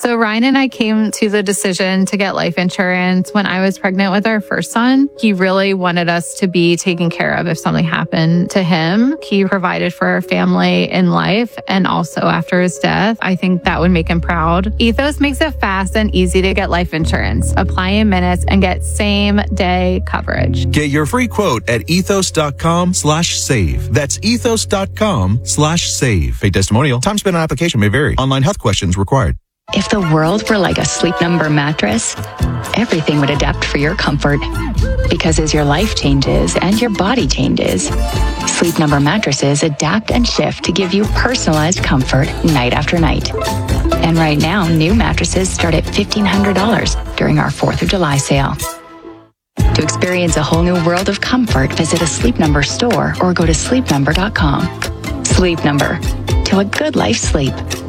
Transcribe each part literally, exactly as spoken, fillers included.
So Ryan and I came to the decision to get life insurance when I was pregnant with our first son. He really wanted us to be taken care of if something happened to him. He provided for our family in life and also after his death. I think that would make him proud. Ethos makes it fast and easy to get life insurance. Apply in minutes and get same day coverage. Get your free quote at ethos.com slash save. That's ethos.com slash save. Paid testimonial. Time spent on application may vary. Online health questions required. If the world were like a Sleep Number mattress, everything would adapt for your comfort. Because as your life changes and your body changes, Sleep Number mattresses adapt and shift to give you personalized comfort night after night. And right now, new mattresses start at fifteen hundred dollars during our fourth of July sale. To experience a whole new world of comfort, visit a Sleep Number store or go to sleep number dot com. Sleep Number. To a good life sleep.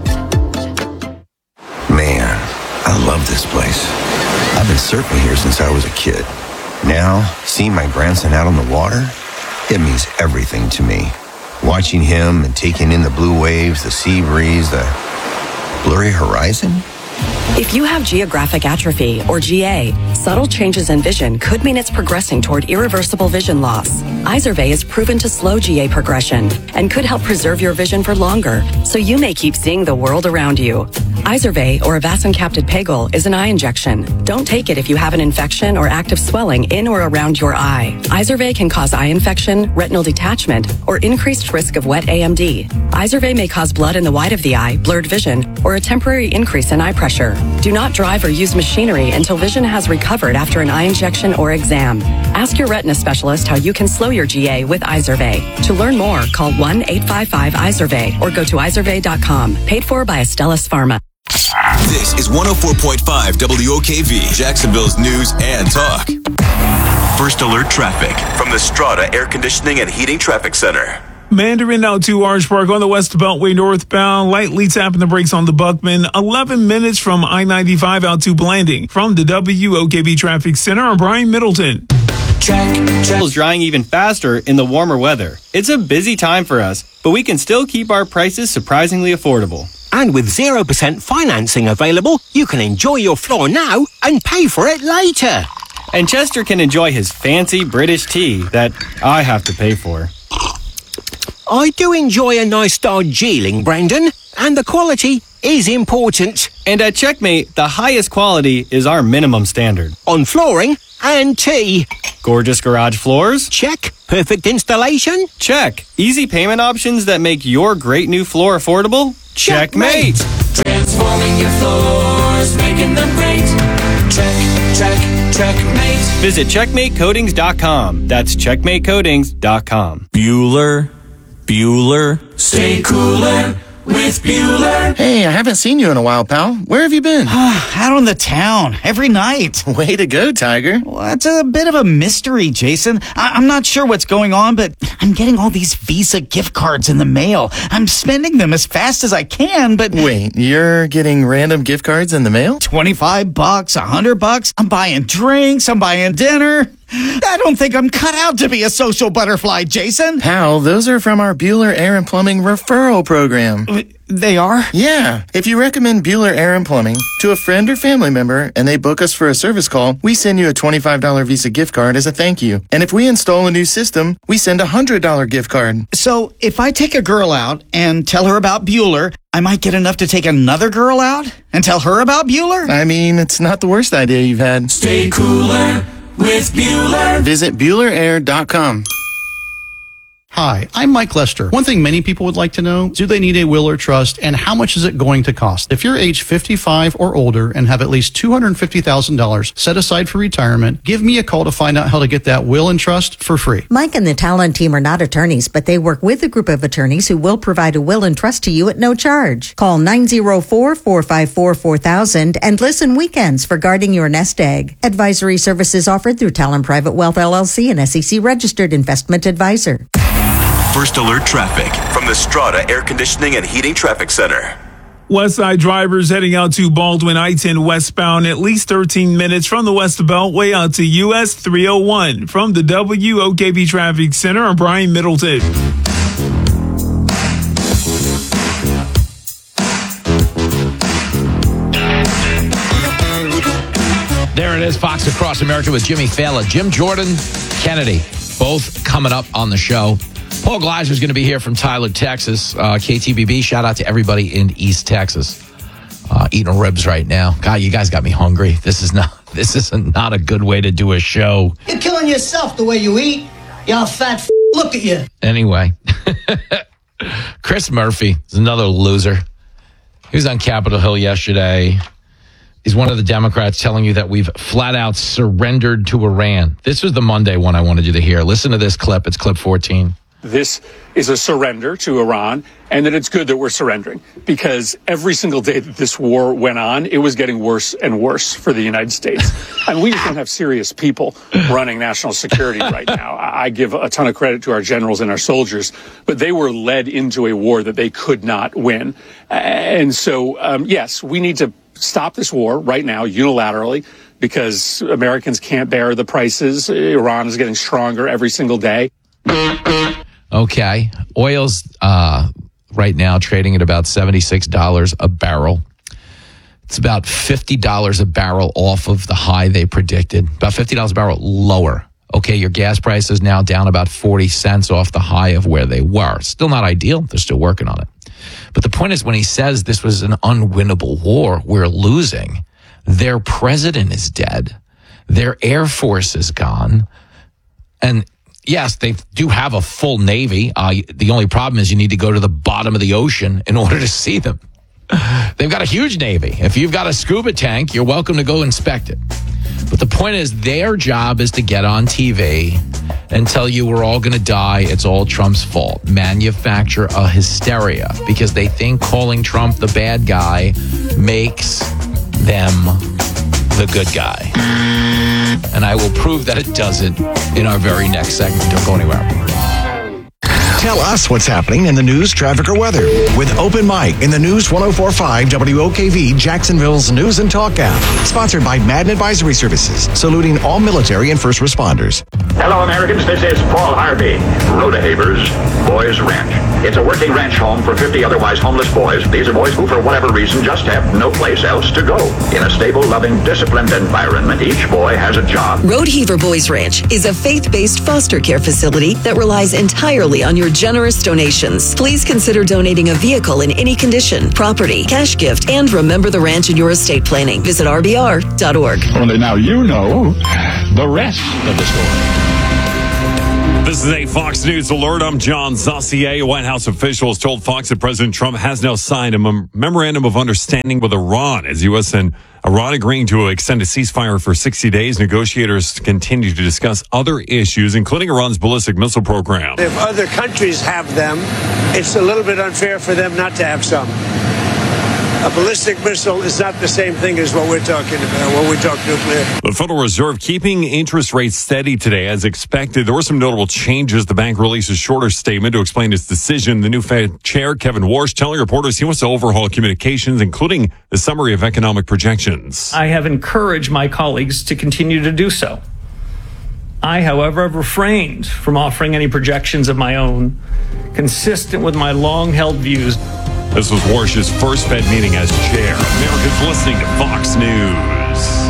Man, I love this place. I've been surfing here since I was a kid. Now, seeing my grandson out on the water, it means everything to me. Watching him and taking in the blue waves, the sea breeze, the blurry horizon. If you have geographic atrophy, or G A, subtle changes in vision could mean it's progressing toward irreversible vision loss. Izervay is proven to slow G A progression and could help preserve your vision for longer, so you may keep seeing the world around you. Izervay, or avacincaptad pegol, is an eye injection. Don't take it if you have an infection or active swelling in or around your eye. Izervay can cause eye infection, retinal detachment, or increased risk of wet A M D. Izervay may cause blood in the white of the eye, blurred vision, or a temporary increase in eye pressure. Do not drive or use machinery until vision has recovered after an eye injection or exam. Ask your retina specialist how you can slow your G A with Izervay. To learn more, call one eight five five Izervay or go to izervay dot com. Paid for by Astellas Pharma. This is one oh four point five W O K V, Jacksonville's news and talk. First alert traffic from the Strata Air Conditioning and Heating Traffic Center. Mandarin out to Orange Park on the West Beltway northbound, lightly tapping the brakes on the Buckman. eleven minutes from I ninety-five out to Blanding. From the W O K V Traffic Center, I'm Brian Middleton. Travel is drying even faster in the warmer weather. It's a busy time for us, but we can still keep our prices surprisingly affordable. And with zero percent financing available, you can enjoy your floor now and pay for it later. And Chester can enjoy his fancy British tea that I have to pay for. I do enjoy a nice Darjeeling, Brendan, and the quality is important. And at Checkmate, the highest quality is our minimum standard. On flooring and tea. Gorgeous garage floors? Check. Perfect installation? Check. Easy payment options that make your great new floor affordable? Checkmate. Transforming your floors, making them great. Check, check, checkmate. Visit checkmate coatings dot com. That's checkmate coatings dot com. Bueller, Bueller. Stay cooler with Bueller. Hey, I haven't seen you in a while, pal. Where have you been? Out on the town, every night. Way to go, Tiger. Well, it's a bit of a mystery, Jason. I- I'm not sure what's going on, but I'm getting all these Visa gift cards in the mail. I'm spending them as fast as I can, but... Wait, you're getting random gift cards in the mail? twenty-five bucks, one hundred bucks. I'm buying drinks, I'm buying dinner. I don't think I'm cut out to be a social butterfly, Jason. Pal, those are from our Bueller Air and Plumbing referral program. They are? Yeah. If you recommend Bueller Air and Plumbing to a friend or family member and they book us for a service call, we send you a twenty-five dollars Visa gift card as a thank you. And if we install a new system, we send a one hundred dollars gift card. So if I take a girl out and tell her about Bueller, I might get enough to take another girl out and tell her about Bueller? I mean, it's not the worst idea you've had. Stay cooler with Bueller. Visit Bueller Air dot com. Hi, I'm Mike Lester. One thing many people would like to know, do they need a will or trust, and how much is it going to cost? If you're age fifty-five or older and have at least two hundred fifty thousand dollars set aside for retirement, give me a call to find out how to get that will and trust for free. Mike and the Talon team are not attorneys, but they work with a group of attorneys who will provide a will and trust to you at no charge. Call nine oh four, four five four, four thousand and listen weekends for guarding your nest egg. Advisory services offered through Talon Private Wealth L L C, an S E C registered investment advisor. First alert traffic from the Strata Air Conditioning and Heating Traffic Center. Westside drivers heading out to Baldwin I ten westbound at least thirteen minutes from the West Beltway out to U S three oh one. From the W O K V Traffic Center, I'm Brian Middleton. There it is, Fox Across America with Jimmy Fallon. Jim Jordan Kennedy, both coming up on the show. Paul Gleiser is going to be here from Tyler, Texas. Uh, K T B B, shout out to everybody in East Texas. Uh, eating ribs right now. God, you guys got me hungry. This is not this is not a good way to do a show. You're killing yourself the way you eat. Y'all fat f- look at you. Anyway, Chris Murphy is another loser. He was on Capitol Hill yesterday. He's one of the Democrats telling you that we've flat out surrendered to Iran. This was the Monday one I wanted you to hear. Listen to this clip. It's clip fourteen. This is a surrender to Iran, and that it's good that we're surrendering, because every single day that this war went on, it was getting worse and worse for the United States. And we just don't have serious people running national security right now. I give a ton of credit to our generals and our soldiers, but they were led into a war that they could not win. And so, um, yes, we need to stop this war right now unilaterally, because Americans can't bear the prices. Iran is getting stronger every single day. Okay. Oil's uh, right now trading at about seventy-six dollars a barrel. It's about fifty dollars a barrel off of the high they predicted. About fifty dollars a barrel lower. Okay, your gas price is now down about forty cents off the high of where they were. Still not ideal. They're still working on it. But the point is, when he says this was an unwinnable war, we're losing. Their president is dead. Their air force is gone. And yes, they do have a full Navy. Uh, the only problem is you need to go to the bottom of the ocean in order to see them. They've got a huge Navy. If you've got a scuba tank, you're welcome to go inspect it. But the point is, their job is to get on T V and tell you we're all going to die. It's all Trump's fault. Manufacture a hysteria because they think calling Trump the bad guy makes them the good guy. And I will prove that it doesn't in our very next segment. Don't go anywhere. Tell us what's happening in the news, traffic, or weather with Open Mic in the News ten forty-five W O K V, Jacksonville's News and Talk app. Sponsored by Madden Advisory Services, saluting all military and first responders. Hello, Americans. This is Paul Harvey. Rhoda Havers, Boys Ranch. It's a working ranch home for fifty otherwise homeless boys. These are boys who, for whatever reason, just have no place else to go. In a stable, loving, disciplined environment, each boy has a job. Roadheaver Boys Ranch is a faith-based foster care facility that relies entirely on your generous donations. Please consider donating a vehicle in any condition, property, cash gift, and remember the ranch in your estate planning. Visit R B R dot org. Only now you know the rest of the story. This is a Fox News alert. I'm John Zassier. White House officials told Fox that President Trump has now signed a mem- memorandum of understanding with Iran as U S and Iran agreeing to extend a ceasefire for sixty days. Negotiators continue to discuss other issues, including Iran's ballistic missile program. If other countries have them, it's a little bit unfair for them not to have some. A ballistic missile is not the same thing as what we're talking about when we talk nuclear. The Federal Reserve keeping interest rates steady today as expected. There were some notable changes. The bank released a shorter statement to explain its decision. The new Fed chair, Kevin Warsh, telling reporters he wants to overhaul communications, including the summary of economic projections. I have encouraged my colleagues to continue to do so. I, however, have refrained from offering any projections of my own, consistent with my long-held views. This was Warsh's first Fed meeting as chair. Americans listening to Fox News.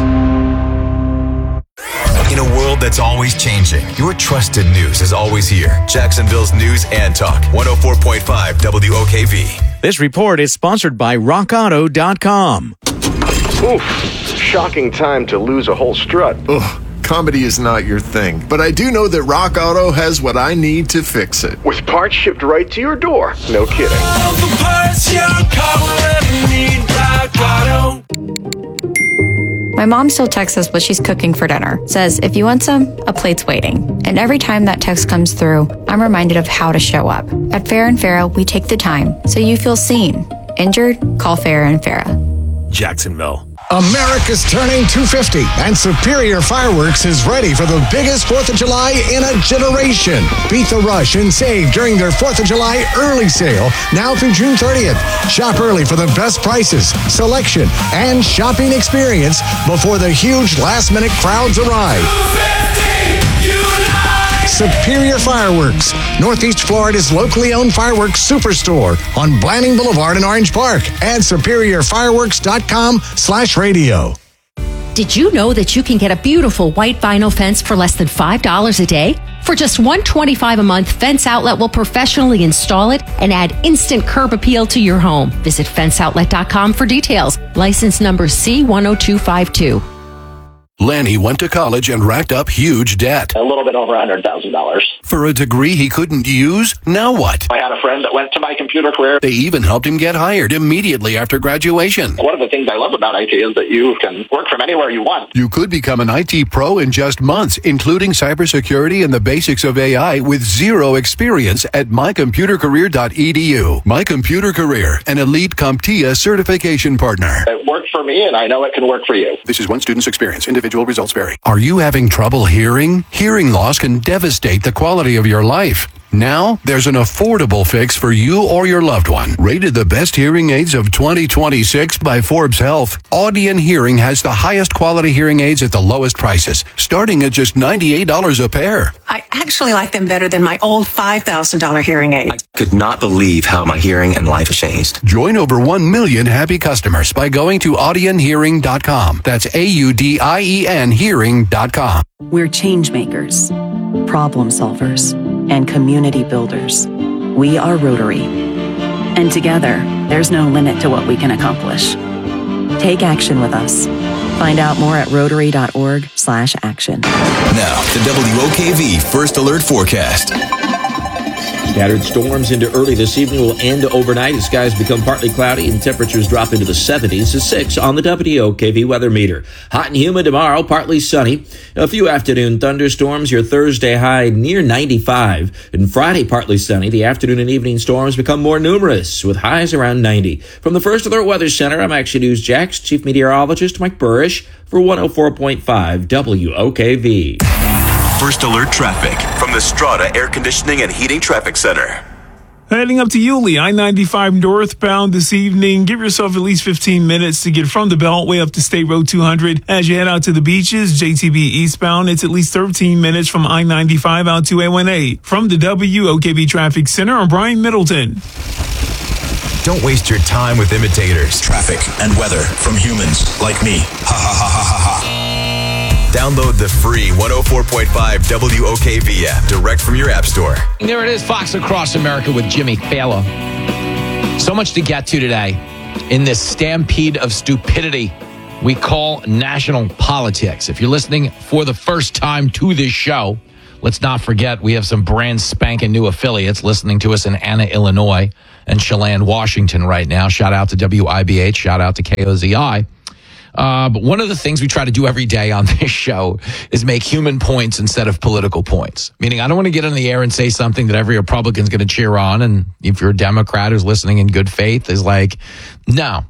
In a world that's always changing, your trusted news is always here. Jacksonville's News and Talk, one oh four point five W O K V. This report is sponsored by rock auto dot com. Oof, shocking time to lose a whole strut. Ugh. Comedy is not your thing, but I do know that Rock Auto has what I need to fix it. With parts shipped right to your door. No kidding. All the parts your car will ever need, Rock Auto. My mom still texts us what she's cooking for dinner. Says, if you want some, a plate's waiting. And every time that text comes through, I'm reminded of how to show up. At Farrah and Farrah, we take the time so you feel seen. Injured? Call Farrah and Farrah. Jacksonville. America's turning two fifty, and Superior Fireworks is ready for the biggest fourth of July in a generation. Beat the rush and save during their fourth of July early sale, now through June thirtieth. Shop early for the best prices, selection, and shopping experience before the huge last-minute crowds arrive. Superior Fireworks, Northeast Florida's locally owned fireworks superstore on Blanning Boulevard in Orange Park, and superior fireworks dot com slash radio. Did you know that you can get a beautiful white vinyl fence for less than five dollars a day? For just one hundred twenty-five dollars a month, Fence Outlet will professionally install it and add instant curb appeal to your home. Visit fence outlet dot com for details. License number C one zero two five two. Lanny went to college and racked up huge debt. A little bit over one hundred thousand dollars. For a degree he couldn't use? Now what? I had a friend that went to my computer career. They even helped him get hired immediately after graduation. One of the things I love about I T is that you can work from anywhere you want. You could become an I T pro in just months, including cybersecurity and the basics of A I with zero experience at my computer career dot e d u. My Computer Career, an elite CompTIA certification partner. It worked for me, and I know it can work for you. This is one student's experience. Individual results vary. Are you having trouble hearing? Hearing loss can devastate the quality of your life. Now, there's an affordable fix for you or your loved one. Rated the best hearing aids of twenty twenty-six by Forbes Health, Audion Hearing has the highest quality hearing aids at the lowest prices, starting at just ninety-eight dollars a pair. I actually like them better than my old five thousand dollars hearing aid. I could not believe how my hearing and life has changed. Join over one million happy customers by going to audion hearing dot com. That's A U D I E N hearing dot com. We're change makers, problem solvers, and community builders. We are Rotary. And together, there's no limit to what we can accomplish. Take action with us. Find out more at rotary dot org slash action. Now, the W O K V First Alert Forecast. Scattered storms into early this evening will end overnight. The skies become partly cloudy and temperatures drop into the seventies to six on the W O K V weather meter. Hot and humid tomorrow, partly sunny. A few afternoon thunderstorms. Your Thursday high near ninety-five. And Friday, partly sunny. The afternoon and evening storms become more numerous with highs around ninety. From the First Alert Weather Center, I'm Action News Jax Chief Meteorologist Mike Burrish for one oh four point five W O K V. First Alert Traffic from the Strata Air Conditioning and Heating Traffic Center. Heading up to Yulee, I ninety-five northbound this evening. Give yourself at least fifteen minutes to get from the Beltway up to State Road two hundred. As you head out to the beaches, J T B eastbound, it's at least thirteen minutes from I ninety-five out to A one A. From the W O K V Traffic Center, I'm Brian Middleton. Don't waste your time with imitators. Traffic and weather from humans like me. Ha ha ha ha ha ha. Download the free one oh four point five W O K V app direct from your app store. There it is, Fox Across America with Jimmy Fallon. So much to get to today in this stampede of stupidity we call national politics. If you're listening for the first time to this show, let's not forget we have some brand spanking new affiliates listening to us in Anna, Illinois and Chelan, Washington right now. Shout out to W I B H, shout out to K O Z I. Uh, but one of the things we try to do every day on this show is make human points instead of political points. Meaning I don't want to get on the air and say something that every Republican's going to cheer on. And if you're a Democrat who's listening in good faith is like, no.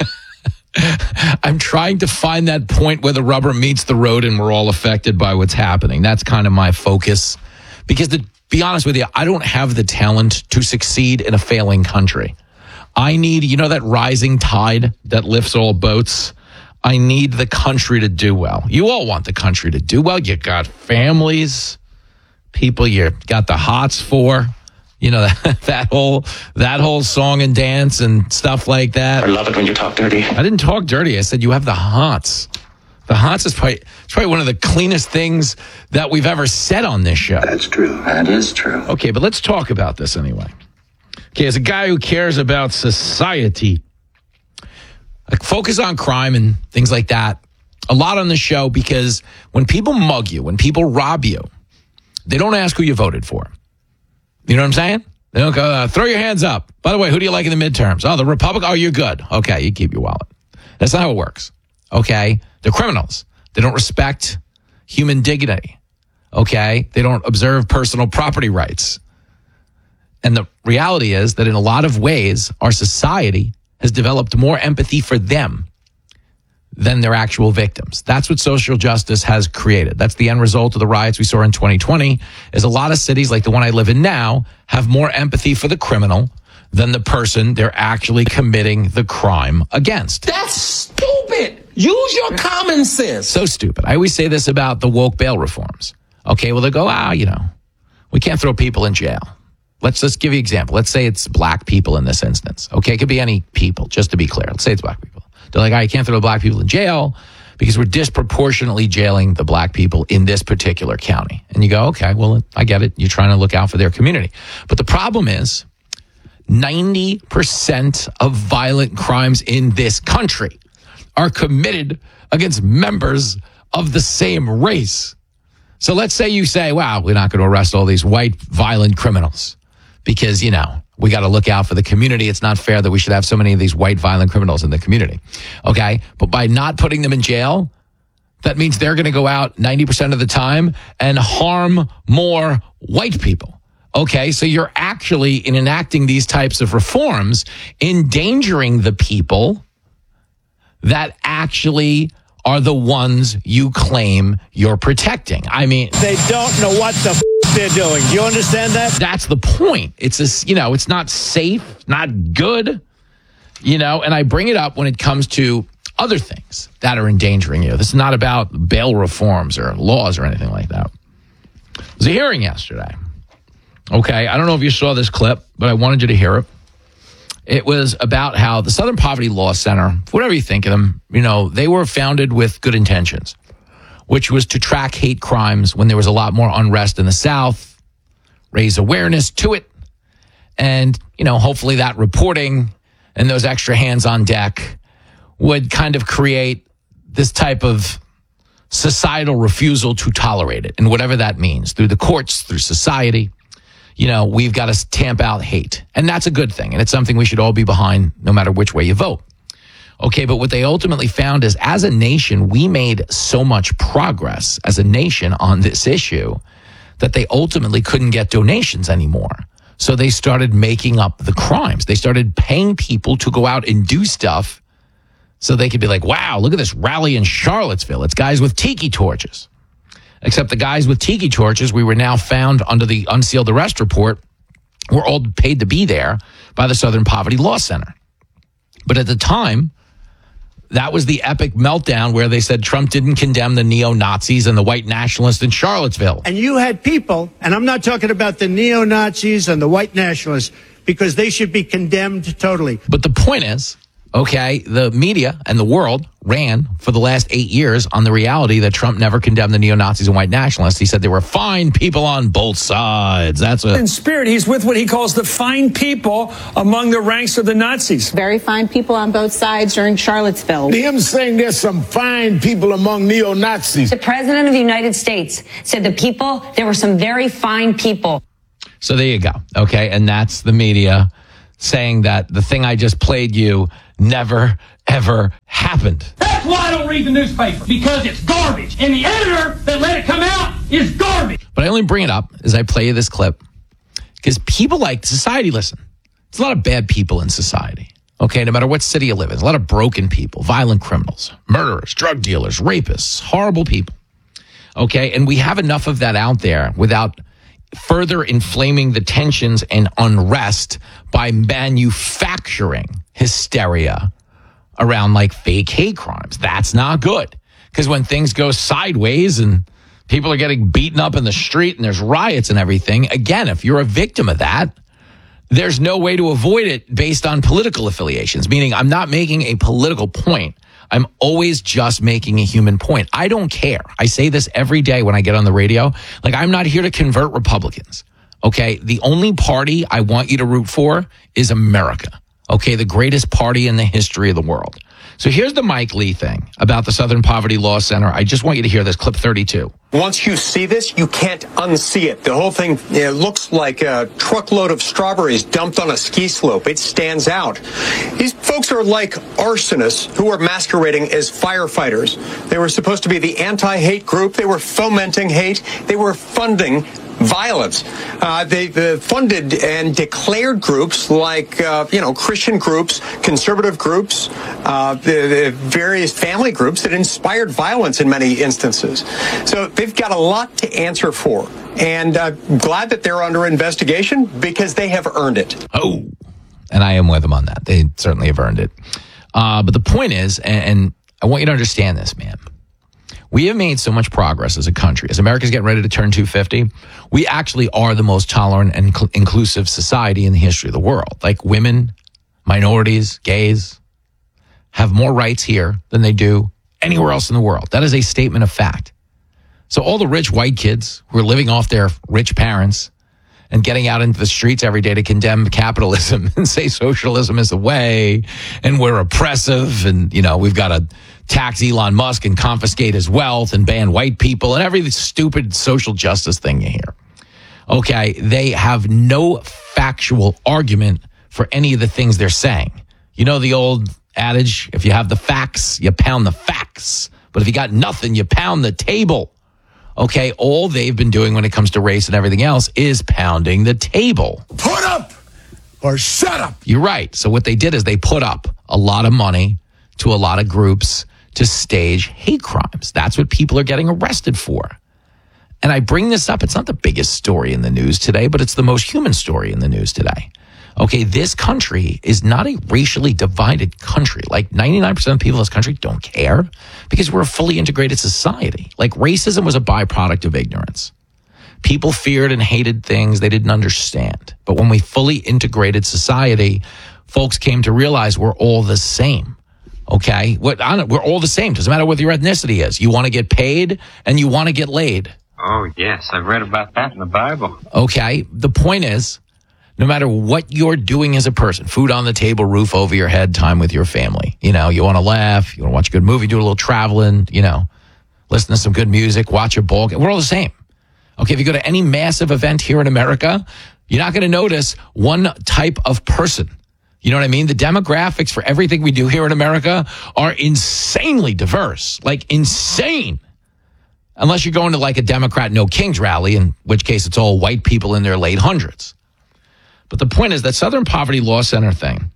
I'm trying to find that point where the rubber meets the road and we're all affected by what's happening. That's kind of my focus. Because to be honest with you, I don't have the talent to succeed in a failing country. I need, you know, that rising tide that lifts all boats. I need the country to do well. You all want the country to do well. You got families, people you got the hots for, you know, that, that whole that whole song and dance and stuff like that. I love it when you talk dirty. I didn't talk dirty. I said you have the hots. The hots is probably, it's probably one of the cleanest things that we've ever said on this show. That's true. That is true. Okay, but let's talk about this anyway. Okay, as a guy who cares about society, like focus on crime and things like that a lot on the show, because when people mug you, when people rob you, they don't ask who you voted for. You know what I'm saying? They don't go, uh, throw your hands up. By the way, who do you like in the midterms? Oh, the Republican. Oh, you're good. Okay, you keep your wallet. That's not how it works. Okay? They're criminals. They don't respect human dignity. Okay? They don't observe personal property rights. And the reality is that in a lot of ways, our society has developed more empathy for them than their actual victims. That's what social justice has created. That's the end result of the riots we saw in twenty twenty, is a lot of cities like the one I live in now have more empathy for the criminal than the person they're actually committing the crime against. That's stupid. Use your common sense. So stupid. I always say this about the woke bail reforms. Okay, well, they go, ah, you know, we can't throw people in jail. Let's just give you an example. Let's say it's black people in this instance. Okay, it could be any people, just to be clear. Let's say it's black people. They're like, oh, you can't throw black people in jail because we're disproportionately jailing the black people in this particular county. And you go, okay, well, I get it. You're trying to look out for their community. But the problem is ninety percent of violent crimes in this country are committed against members of the same race. So let's say you say, wow, we're not going to arrest all these white violent criminals because, you know, we got to look out for the community. It's not fair that we should have so many of these white violent criminals in the community. Okay. But by not putting them in jail, that means they're going to go out ninety percent of the time and harm more white people. Okay. So you're actually, in enacting these types of reforms, endangering the people that actually are the ones you claim you're protecting. I mean, they don't know what the f- they're doing. Do you understand that? That's the point. It's a, you know, it's not safe, not good, you know, and I bring it up when it comes to other things that are endangering you. This is not about bail reforms or laws or anything like that. There was a hearing yesterday. Okay, I don't know if you saw this clip, but I wanted you to hear it. It was about how the Southern Poverty Law Center, whatever you think of them, you know, they were founded with good intentions, which was to track hate crimes when there was a lot more unrest in the South, raise awareness to it, and, you know, hopefully that reporting and those extra hands on deck would kind of create this type of societal refusal to tolerate it, and whatever that means, through the courts, through society. You know, we've got to tamp out hate. And that's a good thing. And it's something we should all be behind no matter which way you vote. Okay, but what they ultimately found is, as a nation, we made so much progress as a nation on this issue that they ultimately couldn't get donations anymore. So they started making up the crimes. They started paying people to go out and do stuff so they could be like, wow, look at this rally in Charlottesville. It's guys with tiki torches. Except the guys with tiki torches, we were now found under the unsealed arrest report, were all paid to be there by the Southern Poverty Law Center. But at the time, that was the epic meltdown where they said Trump didn't condemn the neo-Nazis and the white nationalists in Charlottesville. And you had people, and I'm not talking about the neo-Nazis and the white nationalists, because they should be condemned totally. But the point is, okay, the media and the world ran for the last eight years on the reality that Trump never condemned the neo-Nazis and white nationalists. He said they were fine people on both sides. That's a... In spirit, he's with what he calls the fine people among the ranks of the Nazis. Very fine people on both sides during Charlottesville. Him saying there's some fine people among neo-Nazis. The president of the United States said the people, there were some very fine people. So there you go. Okay, and that's the media saying that the thing I just played you never, ever happened. That's why I don't read the newspaper, because it's garbage. And the editor that let it come out is garbage. But I only bring it up as I play you this clip because people like society. Listen, there's a lot of bad people in society. Okay, no matter what city you live in, there's a lot of broken people, violent criminals, murderers, drug dealers, rapists, horrible people. Okay, and we have enough of that out there without further inflaming the tensions and unrest by manufacturing hysteria around like fake hate crimes. That's not good. Because when things go sideways and people are getting beaten up in the street and there's riots and everything, again, if you're a victim of that, there's no way to avoid it based on political affiliations, meaning I'm not making a political point. I'm always just making a human point. I don't care. I say this every day when I get on the radio. Like, I'm not here to convert Republicans. Okay. The only party I want you to root for is America. Okay. The greatest party in the history of the world. So here's the Mike Lee thing about the Southern Poverty Law Center. I just want you to hear this, clip thirty-two. Once you see this, you can't unsee it. The whole thing it looks like a truckload of strawberries dumped on a ski slope. It stands out. These folks are like arsonists who are masquerading as firefighters. They were supposed to be the anti-hate group. They were fomenting hate. They were funding violence. Uh, they uh, funded and declared groups like, uh, you know, Christian groups, conservative groups, uh, the, the various family groups that inspired violence in many instances. So they've got a lot to answer for. And uh, glad that they're under investigation because they have earned it. Oh, and I am with them on that. They certainly have earned it. Uh, but the point is, and, and I want you to understand this, man. We have made so much progress as a country. As America's getting ready to turn two fifty, we actually are the most tolerant and cl- inclusive society in the history of the world. Like women, minorities, gays have more rights here than they do anywhere else in the world. That is a statement of fact. So all the rich white kids who are living off their rich parents and getting out into the streets every day to condemn capitalism and say socialism is the way and we're oppressive and, you know, we've got to tax Elon Musk and confiscate his wealth and ban white people and every stupid social justice thing you hear. Okay, they have no factual argument for any of the things they're saying. You know the old adage, if you have the facts, you pound the facts. But if you got nothing, you pound the table. Okay, all they've been doing when it comes to race and everything else is pounding the table. Put up or shut up. You're right. So what they did is they put up a lot of money to a lot of groups to stage hate crimes. That's what people are getting arrested for. And I bring this up. It's not the biggest story in the news today, but it's the most human story in the news today. Okay, this country is not a racially divided country. Like ninety-nine percent of people in this country don't care because we're a fully integrated society. Like racism was a byproduct of ignorance. People feared and hated things they didn't understand. But when we fully integrated society, folks came to realize we're all the same. Okay, what, I don't, we're all the same. Doesn't matter what your ethnicity is. You want to get paid and you want to get laid. Oh, yes. I've read about that in the Bible. Okay, the point is, no matter what you're doing as a person, food on the table, roof over your head, time with your family. You know, you want to laugh, you want to watch a good movie, do a little traveling, you know, listen to some good music, watch a ball game. We're all the same. Okay, if you go to any massive event here in America, you're not going to notice one type of person. You know what I mean? The demographics for everything we do here in America are insanely diverse, like insane. Unless you're going to like a Democrat No Kings rally, in which case it's all white people in their late hundreds. But the point is that Southern Poverty Law Center thing,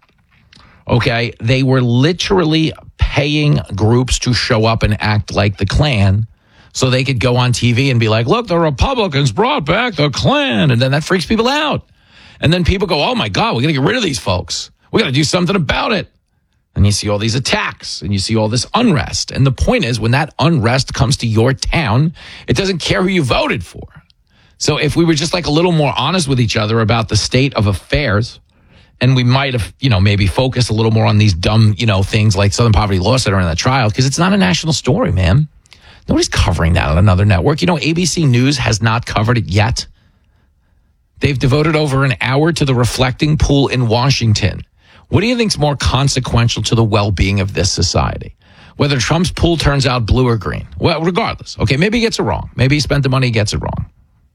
okay, they were literally paying groups to show up and act like the Klan so they could go on T V and be like, look, the Republicans brought back the Klan. And then that freaks people out. And then people go, oh, my God, we're going to get rid of these folks. We got to do something about it. And you see all these attacks and you see all this unrest. And the point is, when that unrest comes to your town, it doesn't care who you voted for. So if we were just like a little more honest with each other about the state of affairs, and we might have, you know, maybe focused a little more on these dumb, you know, things like Southern Poverty Law Center and that trial, because it's not a national story, man. Nobody's covering that on another network. You know, A B C News has not covered it yet. They've devoted over an hour to the reflecting pool in Washington. What do you think is more consequential to the well-being of this society? Whether Trump's pool turns out blue or green. Well, regardless. Okay, maybe he gets it wrong. Maybe he spent the money, he gets it wrong.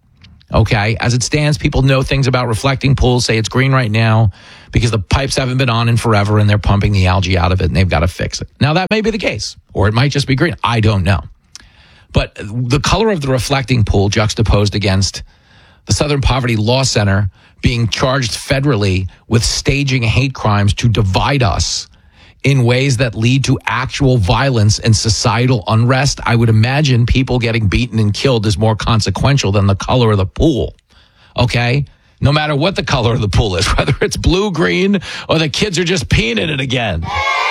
Okay, as it stands, people know things about reflecting pools, say it's green right now because the pipes haven't been on in forever and they're pumping the algae out of it and they've got to fix it. Now, that may be the case, or it might just be green. I don't know. But the color of the reflecting pool juxtaposed against the Southern Poverty Law Center being charged federally with staging hate crimes to divide us in ways that lead to actual violence and societal unrest, I would imagine people getting beaten and killed is more consequential than the color of the pool. Okay? No matter what the color of the pool is, whether it's blue, green, or the kids are just peeing in it again.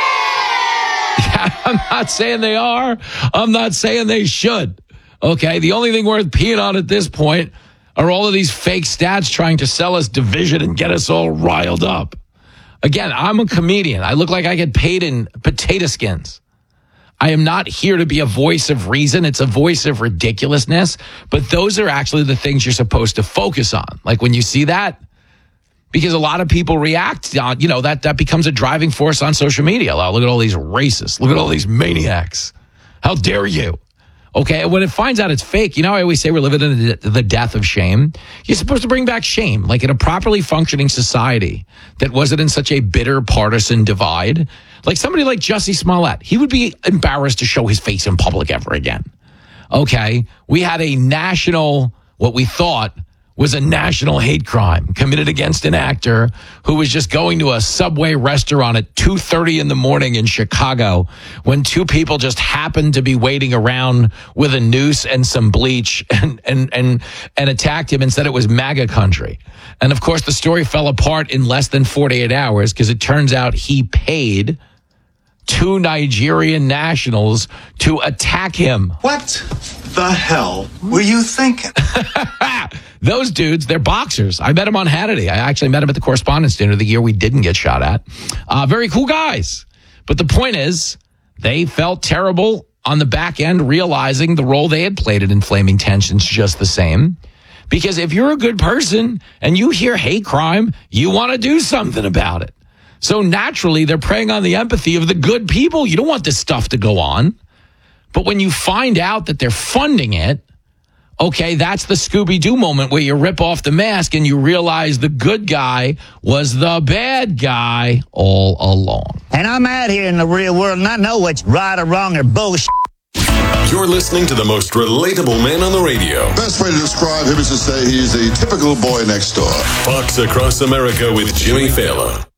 Yeah, I'm not saying they are. I'm not saying they should. Okay? The only thing worth peeing on at this point are all of these fake stats trying to sell us division and get us all riled up. Again, I'm a comedian. I look like I get paid in potato skins. I am not here to be a voice of reason. It's a voice of ridiculousness. But those are actually the things you're supposed to focus on. Like when you see that, because a lot of people react on, you know, that, that becomes a driving force on social media. Oh, look at all these racists. Look at all these maniacs. How dare you? Okay, when it finds out it's fake, you know, I always say we're living in the death of shame. You're supposed to bring back shame, like in a properly functioning society that wasn't in such a bitter partisan divide. Like somebody like Jussie Smollett, he would be embarrassed to show his face in public ever again. Okay, we had a national, what we thought was a national hate crime committed against an actor who was just going to a Subway restaurant at two thirty in the morning in Chicago when two people just happened to be waiting around with a noose and some bleach and, and, and, and attacked him and said it was MAGA country. And of course, the story fell apart in less than forty-eight hours because it turns out he paid two Nigerian nationals to attack him. What the hell were you thinking? Those dudes, they're boxers. I met them on Hannity. I actually met them at the Correspondents' Dinner the year we didn't get shot at. Uh, very cool guys. But the point is, they felt terrible on the back end realizing the role they had played in inflaming tensions just the same. Because if you're a good person and you hear hate crime, you want to do something about it. So naturally, they're preying on the empathy of the good people. You don't want this stuff to go on. But when you find out that they're funding it, okay, that's the Scooby-Doo moment where you rip off the mask and you realize the good guy was the bad guy all along. And I'm out here in the real world, and I know what's right or wrong or bullshit. You're listening to the most relatable man on the radio. Best way to describe him is to say he's a typical boy next door. Fox Across America with Jimmy Fallon.